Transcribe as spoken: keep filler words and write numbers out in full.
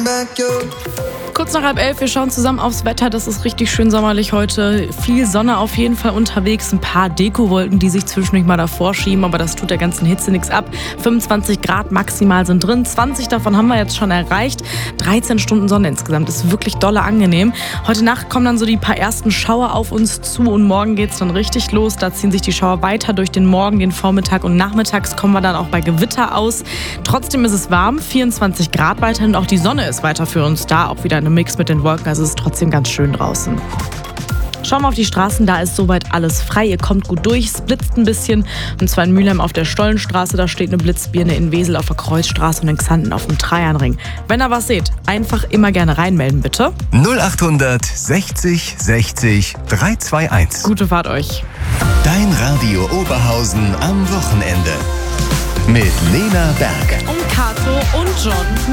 Kurz nach halb elf, wir schauen zusammen aufs Wetter. Das ist richtig schön sommerlich heute. Viel Sonne auf jeden Fall unterwegs. Ein paar Dekowolken, die sich zwischendurch mal davor schieben, aber das tut der ganzen Hitze nichts ab. fünfundzwanzig Grad maximal sind drin. zwanzig davon haben wir jetzt schon erreicht. dreizehn Stunden Sonne insgesamt. Ist wirklich dolle angenehm. Heute Nacht kommen dann so die paar ersten Schauer auf uns zu und morgen geht's dann richtig los. Da ziehen sich die Schauer weiter durch den Morgen, den Vormittag und nachmittags kommen wir dann auch bei Gewitter aus. Trotzdem ist es warm, vierundzwanzig Grad weiterhin. Auch die Sonne ist weiter für uns da. Auch wieder eine Mix mit den Wolken, also es ist trotzdem ganz schön draußen. Schauen wir auf die Straßen, da ist soweit alles frei. Ihr kommt gut durch, es blitzt ein bisschen. Und zwar in Mülheim auf der Stollenstraße, da steht eine Blitzbirne, in Wesel auf der Kreuzstraße und in Xanten auf dem Trajanring. Wenn ihr was seht, einfach immer gerne reinmelden, bitte. null achthundert sechzig sechzig dreihunderteinundzwanzig. Gute Fahrt euch. Dein Radio Oberhausen am Wochenende. Mit Lena Berg. Und Kato und John.